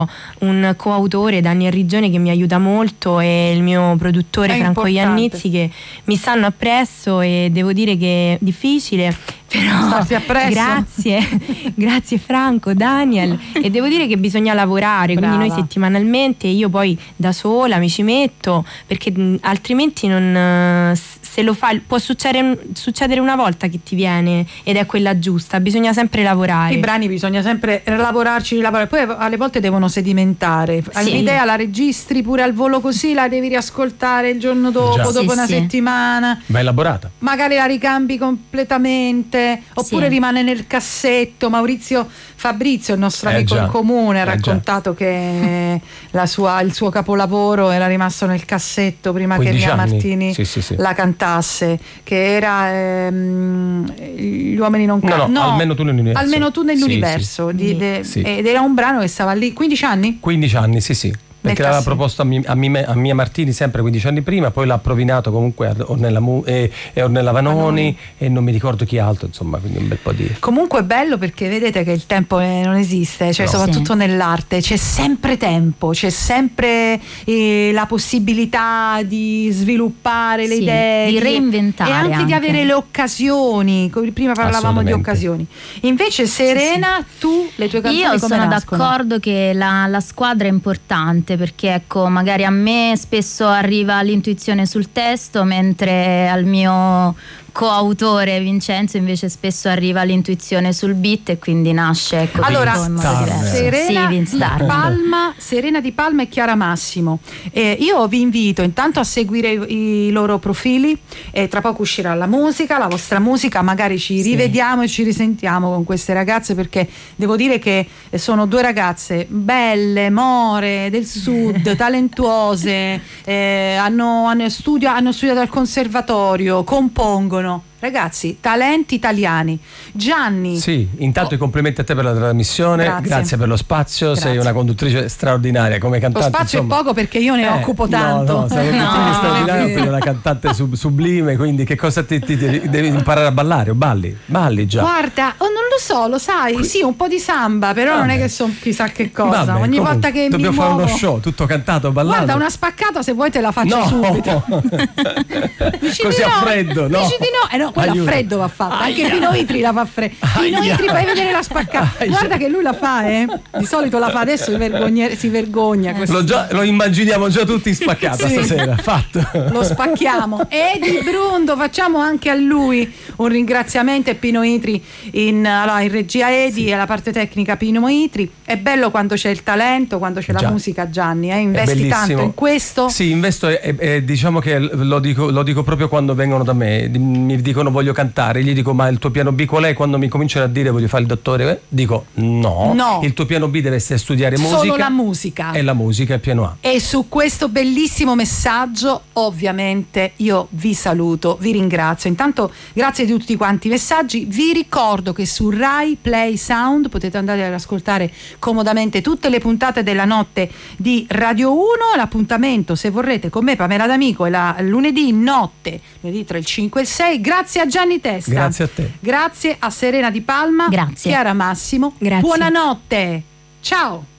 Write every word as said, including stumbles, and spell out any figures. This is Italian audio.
un coautore, Daniel Rigione, che mi aiuta molto, e il mio produttore È Franco importante. Iannizzi, che mi stanno appresso, e devo dire che è difficile, però Starti appresso. grazie grazie Franco, Daniel, e devo dire che bisogna lavorare. Brava. Quindi noi settimanalmente, io poi da sola mi ci metto, perché mh, altrimenti non, eh, se lo fa, può succedere, succedere una volta che ti viene ed è quella giusta, bisogna sempre lavorare. I brani bisogna sempre lavorarci, lavorare. Poi alle volte devono sedimentare. Hai Sì. un'idea, la registri pure al volo così, la devi riascoltare il giorno dopo, Già. dopo Sì, una sì. settimana. Ma elaborata. Magari la ricambi completamente, oppure Sì. rimane nel cassetto. Maurizio Fabrizio, il nostro Eh amico già. in comune, ha Eh raccontato che la sua, il suo capolavoro era rimasto nel cassetto prima che quindici Mia anni. Martini Sì, sì, sì. la cantasse, che era ehm, Gli uomini non No, cantano. no, Almeno tu nell'universo. Almeno tu nell'universo. Sì, di- sì. de- Sì. Ed era un brano che stava lì quindici anni? quindici anni, sì, sì. Perché Nel l'aveva cassetto. proposto a, Mi- a, Mime- a Mia Martini sempre quindici anni prima, poi l'ha provinato comunque a Ornella, Mu- e, e Ornella Vanoni, Vanoni. e non mi ricordo chi altro, insomma, quindi un bel po' di... Comunque è bello, perché vedete che il tempo eh, non esiste, cioè No. soprattutto Sì. nell'arte c'è sempre tempo, c'è sempre eh, la possibilità di sviluppare le Sì, idee, di reinventare e anche, di anche. avere le occasioni. Come prima parlavamo di Assolutamente. occasioni. Invece Serena, tu le tue canzoni Io come sono nascono? d'accordo che la, la squadra è importante, perché ecco, magari a me spesso arriva l'intuizione sul testo, mentre al mio coautore Vincenzo invece spesso arriva l'intuizione sul beat, e quindi nasce, ecco, Allora, tutto in modo Starmer. diverso. Serena, Sì, Vince di Starmer. Palma, Serena Di Palma e Chiara Massimo. Eh, io vi invito intanto a seguire i, i loro profili, e tra poco uscirà la musica, la vostra musica, magari ci rivediamo e ci risentiamo con queste ragazze, perché devo dire che sono due ragazze belle, more, del sud, talentuose, eh, hanno, hanno, studio, hanno studiato al conservatorio, compongono. Ragazzi, talenti italiani. Gianni. Sì, intanto i complimenti a te per la trasmissione, Grazie. grazie, per lo spazio, sei Grazie. una conduttrice straordinaria come Lo cantante. spazio insomma. è poco, perché io ne Eh, occupo no, tanto. No, sei una conduttrice No, straordinaria, è vero. quindi una cantante sub- sublime, quindi che cosa ti, ti- ti- devi imparare a ballare o balli? Balli già. Guarda, oh, non lo so, lo sai, sì, un po' di samba, però non è Vabbè. che so chissà che cosa. Vabbè, Ogni comunque, volta che mi dobbiamo fare muovo, uno show, tutto cantato, ballato. guarda, una spaccata se vuoi te la faccio No, subito. Dici così di a no, freddo, no. Dici di no, eh no, quella a Aiuto. freddo va fatta. Anche Aia. Pino Itri la fa freddo. Pino Aia. Itri, fai vedere la spaccata. Aia. Guarda che lui la fa, eh. Di solito la fa, adesso si vergogna, si vergogna questo. Lo, già- lo immaginiamo già tutti spaccata Sì. stasera, fatto. Lo spacchiamo. Edi Brundo, facciamo anche a lui un ringraziamento, e Pino Itri in, allora, in regia Edi, e alla parte tecnica Pino Itri. È bello quando c'è il talento, quando c'è Già. la musica, Gianni, eh? È Investi bellissimo. tanto in questo. Sì, investo, e, e- e diciamo che lo dico, lo dico proprio quando vengono da me, di- mi dicono voglio cantare, gli dico ma il tuo piano B qual è? Quando mi cominciano a dire voglio fare il dottore, eh, dico no, No. il tuo piano B deve essere studiare musica. Solo la musica. E la musica è il piano A. E su questo bellissimo messaggio, ovviamente, io vi saluto, vi ringrazio. Intanto, grazie di tutti quanti i messaggi. Vi ricordo che su Rai Play Sound potete andare ad ascoltare comodamente tutte le puntate della notte di Radio uno. L'appuntamento, se vorrete, con me, Pamela D'Amico, è la lunedì notte, lunedì tra il cinque e il sei. Grazie a Gianni Testa. Grazie a te. Grazie a Serena Di Palma. Grazie. Chiara Massimo. Grazie. Buonanotte. Ciao.